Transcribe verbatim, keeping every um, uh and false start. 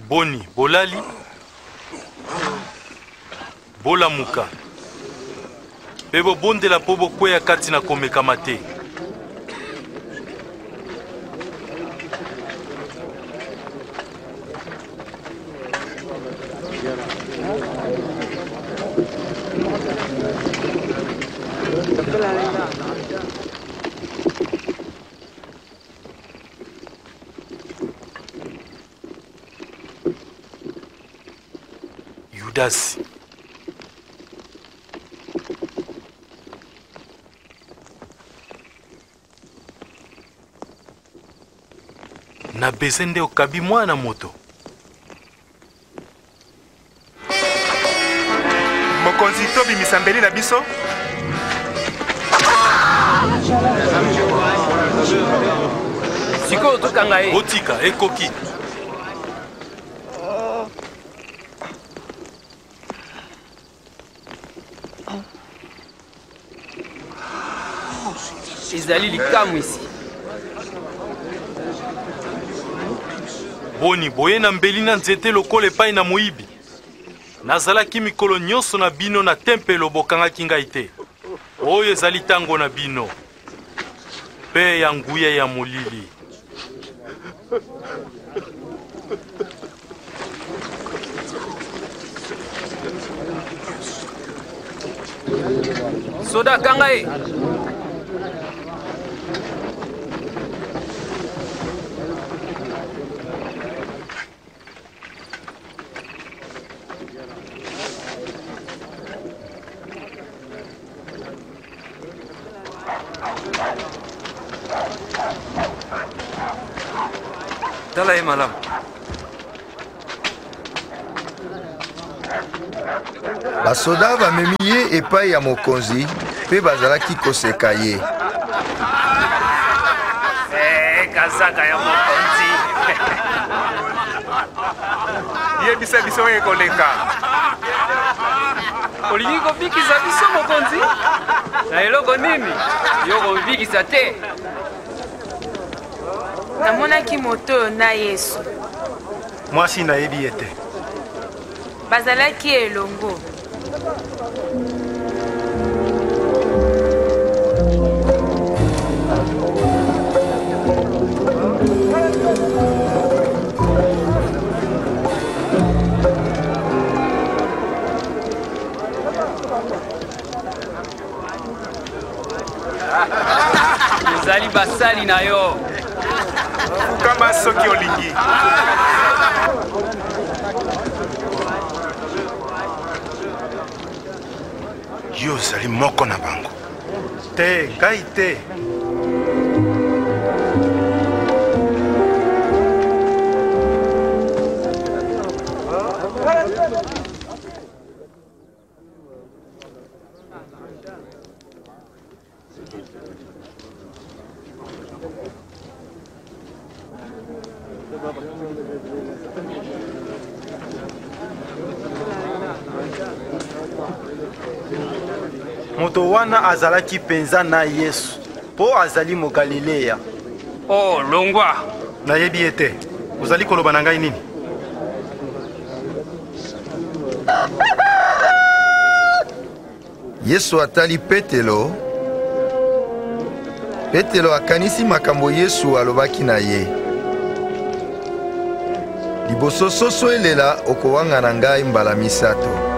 Boni, bolali. Bola muka. Pebo bonde la pobo kweya kati na komekama te. Yudas. Na bezende okabi mwana moto. Mokonzi tobi misambeli na biso. Siko tokanga e. Otika ekoki. Ezali likamu isi. Boni boye na mbeli na nzete lokole epai na moyibi. Nazalaki mikolo nyonso na bino na tempelo bokangaki ngai te. Oyo ezali tango na bino. Pe ya nguya ya molili. Soda kanga e. Tala e malamu. Basoda bamemi ye epai ya mokonzi mpe bazalaki koseka ye. Eh, kazaka ya mokonzi. Yebisa biso ye koleka. Olingi kofikisa biso mokonzi? Na eloko nini? Yo kofikisa te. Namonaki moto na Yesu. Mwasi nayebi ete. Bazalaki elongo. Ezali basali na yo. Kama soki olingi. Yo zali moko na bango. Te, ngai te. Moto wana azalaki penza na Yesu po azali mo Galilea. Oh, longwa. Nayebi ete. Ozali koloba na ngai nini? Yesu atali Petelo. Petelo akanisi makambo Yesu alobaki na ye. Liboso soso elela okowanga na ngai mbala misato.